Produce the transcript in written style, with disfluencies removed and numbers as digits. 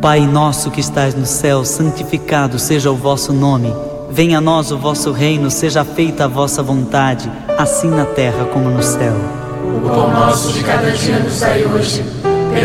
Pai nosso que estais no céu, santificado seja o vosso nome. Venha a nós o vosso reino, seja feita a vossa vontade, assim na terra como no céu. O pão nosso de cada dia nos dai hoje.